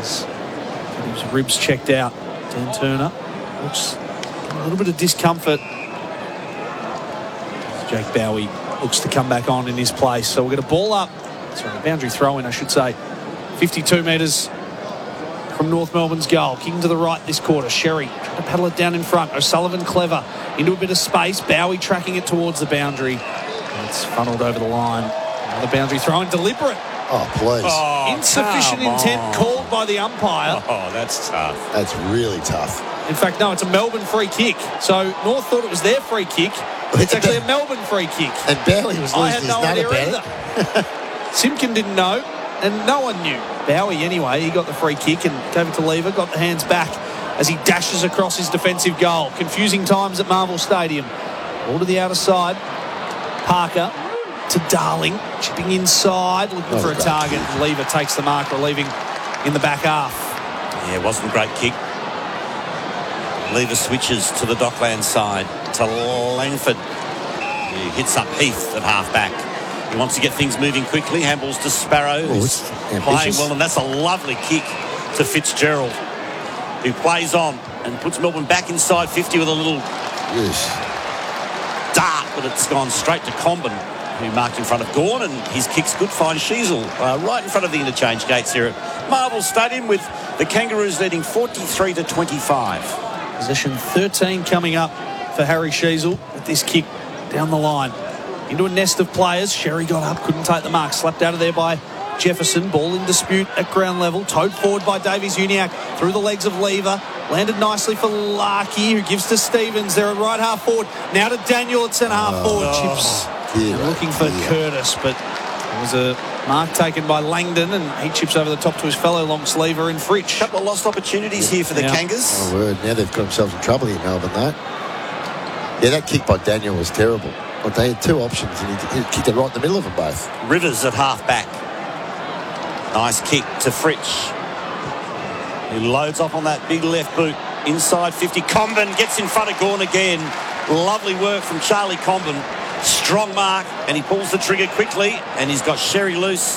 He's got his ribs checked out. Dan Turner looks a little bit of discomfort. Jake Bowie looks to come back on in his place. So we're going to ball up. Sorry, boundary throw in, I should say. 52 metres from North Melbourne's goal. King to the right this quarter. Sherry trying to paddle it down in front. O'Sullivan clever into a bit of space. Bowie tracking it towards the boundary. And it's funneled over the line. Another boundary throw in. Deliberate. Oh, please. Oh, insufficient intent called by the umpire. Oh, that's tough. That's really tough. In fact, no, it's a Melbourne free kick. So North thought it was their free kick. It's actually a Melbourne free kick. And Bowie was losing his nut about it. Simpkin didn't know, and no one knew. Bowie, anyway, he got the free kick and gave it to Lever, got the hands back as he dashes across his defensive goal. Confusing times at Marvel Stadium. Ball to the outer side. Parker to Darling, chipping inside, looking for a target. Lever takes the mark, relieving in the back half. Yeah, it wasn't a great kick. Lever switches to the Dockland side to Langford. He hits up Heath at half-back. He wants to get things moving quickly. Handballs to Sparrow, who's playing well, and that's a lovely kick to Fitzgerald, who plays on and puts Melbourne back inside 50 with a little dart, but it's gone straight to Comben, who marked in front of Gawn, and his kick's good. Finds Sheasel right in front of the interchange gates here at Marvel Stadium, with the Kangaroos leading 43-25. Possession 13 coming up for Harry Sheasel with this kick down the line. Into a nest of players. Sherry got up, couldn't take the mark. Slapped out of there by Jefferson. Ball in dispute at ground level. Towed forward by Davies-Uniacke through the legs of Lever. Landed nicely for Larkey, who gives to Stevens. They're at right half forward. Now to Daniel at centre half forward. Chips looking for Curtis, but it was a mark taken by Langdon, and he chips over the top to his fellow long sleever in Fritsch. Couple of lost opportunities here for the Kangas. Oh, word. Now they've got themselves in trouble here, Melbourne, though. Yeah, that kick by Daniel was terrible. But they had two options, and he kicked it right in the middle of them both. Rivers at half-back. Nice kick to Fritsch, who loads up on that big left boot. Inside 50. Comben gets in front of Gawn again. Lovely work from Charlie Comben. Strong mark, and he pulls the trigger quickly, and he's got Sherry loose.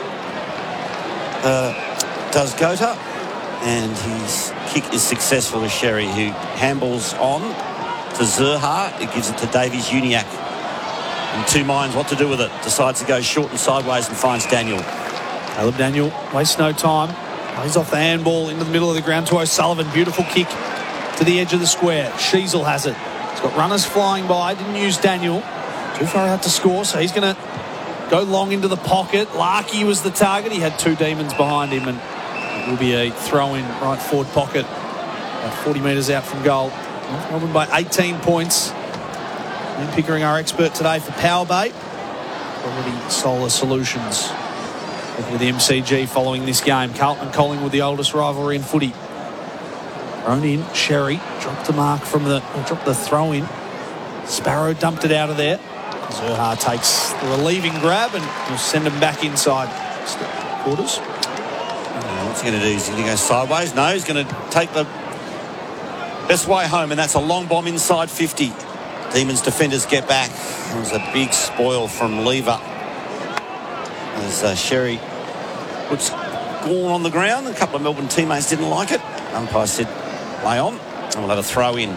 Does Gota, and his kick is successful with Sherry, who handballs on to Zerha. It gives it to Davies-Uniacke. In two minds what to do with it. Decides to go short and sideways and finds Daniel. Caleb Daniel wastes no time. Plays off the handball into the middle of the ground to O'Sullivan. Beautiful kick to the edge of the square. Sheasel has it. He's got runners flying by. Didn't use Daniel. Too far out to score, so he's going to go long into the pocket. Larkey was the target. He had two demons behind him, and it will be a throw-in right forward pocket. About 40 metres out from goal. North Melbourne by 18 points. Ian Pickering, our expert today for Power Bay. Quality Solar Solutions. Looking at the MCG following this game. Carlton and Collingwood, the oldest rivalry in footy. Thrown in. Sherry dropped the mark from dropped the throw in. Sparrow dumped it out of there. Zerha takes the relieving grab and will send him back inside quarters. What's he going to do? Is he going to go sideways? No, he's going to take the best way home, and that's a long bomb inside 50. Demons defenders get back. It was a big spoil from Lever as Sherry puts Gawn on the ground. A couple of Melbourne teammates didn't like it. Umpire said lay on, and we'll have a throw in.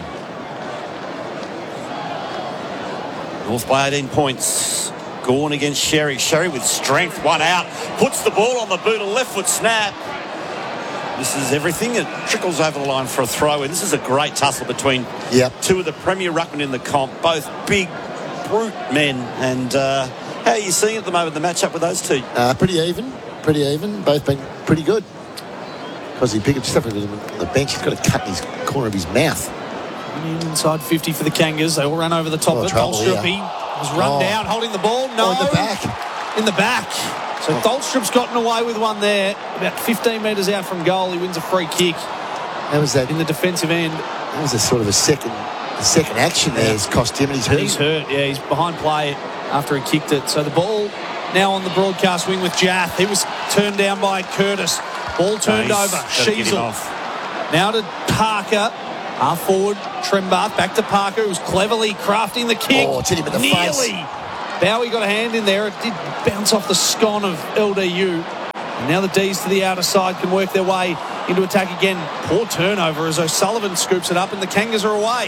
North by 18 points. Gawn against Sherry. Sherry with strength, one out. Puts the ball on the boot, a left foot snap. This is everything. It trickles over the line for a throw in. This is a great tussle between two of the premier ruckmen in the comp. Both big, brute men. And how are you seeing at the moment the matchup with those two? Pretty even. Both been pretty good. Because he picked up stuff on the bench. He's got a cut in his corner of his mouth. Inside 50 for the Kangas. They all run over the top of it. Dolstrup, he was run down, holding the ball. No. In the back. So Dolstrup's gotten away with one there. About 15 metres out from goal, he wins a free kick. That was that in the defensive end. That was a sort of a second action there. It's cost him, and he's hurt. He's hurt, yeah. He's behind play after he kicked it. So the ball now on the broadcast wing with Jath. He was turned down by Curtis. Ball turned over. Sheasel. Now to Parker. Half forward, Trembath. Back to Parker, who's cleverly crafting the kick. Oh, it's hit him in the face. Bowie got a hand in there. It did bounce off the scon of LDU. And now the D's to the outer side can work their way into attack again. Poor turnover as O'Sullivan scoops it up and the Kangas are away.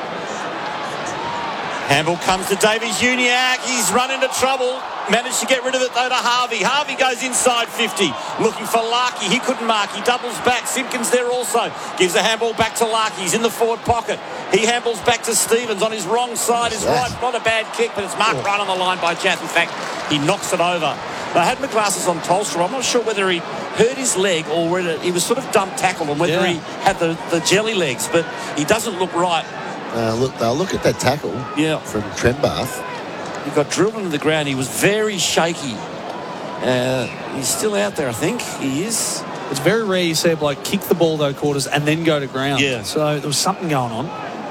Handball comes to Davies Uniacke. He's run into trouble. Managed to get rid of it, though, to Harvey. Harvey goes inside 50. Looking for Larkey. He couldn't mark. He doubles back. Simpkins there also. Gives the handball back to Larkey. He's in the forward pocket. He handballs back to Stevens on his wrong side. His right. Not a bad kick, but it's marked right on the line by Jath. In fact, he knocks it over. I had my glasses on Tolstra. I'm not sure whether he hurt his leg or whether he was sort of dump tackled and whether he had the jelly legs, but he doesn't look right. Look at that tackle from Trembath. He got drilled into the ground. He was very shaky. He's still out there, I think. He is. It's very rare you see a bloke kick the ball, though, quarters, and then go to ground. Yeah. So there was something going on.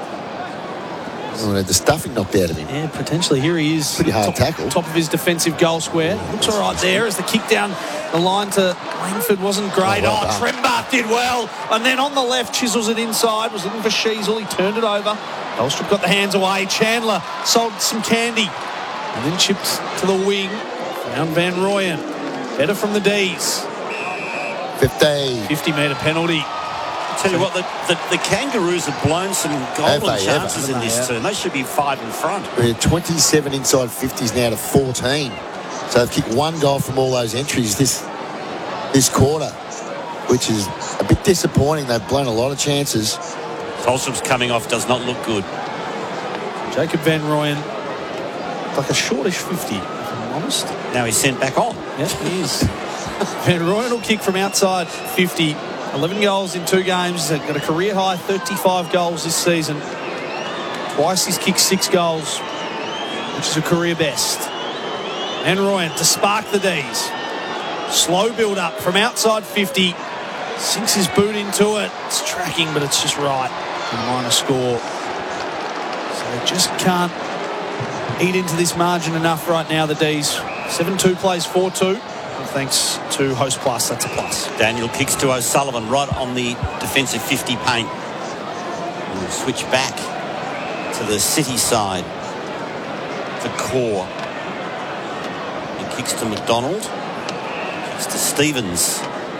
The stuffing knocked out of him. Yeah, potentially. Here he is. Pretty hard tackle. Top of his defensive goal square. Looks all right there as the kick down the line to Langford wasn't great. Trembath did well. And then on the left, chisels it inside. Was looking for Sheasel. He turned it over. Elstrup got the hands away. Chandler sold some candy. And then chipped to the wing. Found Van Rooyen. Better from the D's. 50-metre penalty. Tell you what, the Kangaroos have blown some golden chances in this turn. They should be 5 in front. We're 27 inside 50s now to 14. So they've kicked 1 goal from all those entries this quarter, which is a bit disappointing. They've blown a lot of chances. Tolstrup's coming off does not look good. Jacob Van Rooyen, like a shortish 50, if I'm honest. Now he's sent back on. Yes, he is. Van Rooyen will kick from outside 50. 11 goals in 2 games. He's got a career high 35 goals this season. Twice he's kicked 6 goals, which is a career best. Van Rooyen to spark the D's. Slow build up from outside 50. Sinks his boot into it. It's tracking, but it's just right. A minor score. So they just can't eat into this margin enough right now, the D's. 7-2 plays 4-2. Thanks to Host Plus, that's a plus. Daniel kicks to O'Sullivan right on the defensive 50 paint. We'll switch back to the City side for Core. He kicks to McDonald. Kicks to Stevens.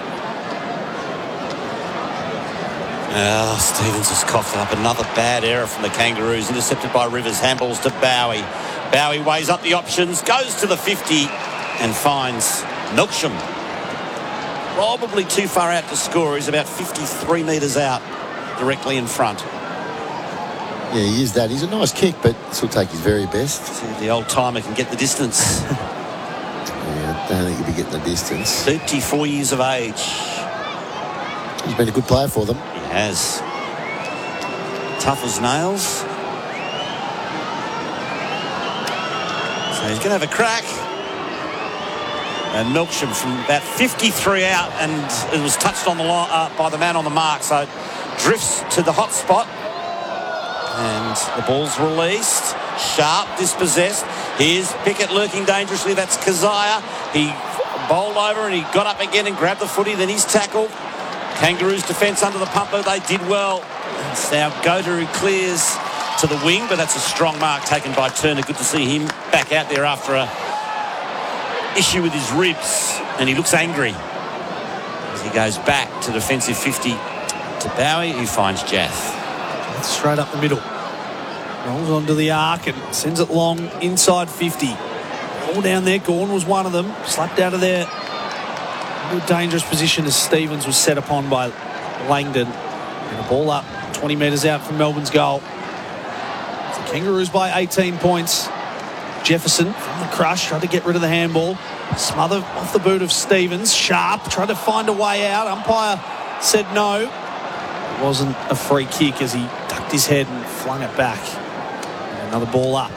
Stevens has coughed up another bad error from the Kangaroos. Intercepted by Rivers. Handballs to Bowie. Bowie weighs up the options. Goes to the 50 and finds Milksham. Probably too far out to score. He's about 53 metres out, directly in front. Yeah, he is that. He's a nice kick, but this will take his very best. See if the old timer can get the distance. I don't think he'll be getting the distance. 34 years of age. He's been a good player for them. He has. Tough as nails. So he's going to have a crack. And Milksham from about 53 out, and it was touched on the line by the man on the mark, so it drifts to the hot spot. And the ball's released. Sharp dispossessed. Here's Pickett lurking dangerously. That's Keziah. He bowled over and he got up again and grabbed the footy. Then he's tackled. Kangaroos defence under the pumper. They did well. It's now Gota who clears to the wing, but that's a strong mark taken by Turner. Good to see him back out there after a issue with his ribs, and he looks angry as he goes back to defensive 50 to Bowie, who finds Jath. Straight up the middle. Rolls onto the arc and sends it long inside 50. All down there. Gawn was one of them. Slapped out of there. Good dangerous position as Stevens was set upon by Langdon. And a ball up 20 metres out from Melbourne's goal. It's the Kangaroos by 18 points. Jefferson from the crush tried to get rid of the handball. Smothered off the boot of Stevens. Sharp tried to find a way out. Umpire said no. It wasn't a free kick as he ducked his head and flung it back. And another ball up.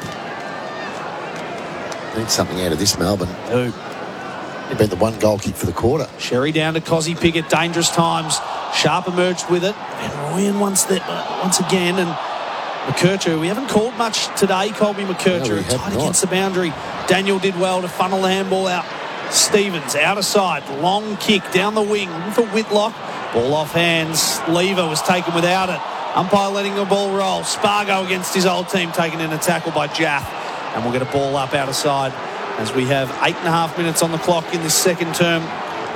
Need something out of this, Melbourne. Dude. It'd been the 1 goal kick for the quarter. Sherry down to Cozzy Pickett. Dangerous times. Sharp emerged with it. Van Rooyen once again. And McKercher, we haven't called much today. Colby McKercher tight against the boundary. Daniel did well to funnel the handball out. Stevens, outer side, long kick down the wing for Whitlock. Ball off hands. Lever was taken without it. Umpire letting the ball roll. Spargo against his old team, taken in a tackle by Jath. And we'll get a ball up outer side as we have 8.5 minutes on the clock in this second term.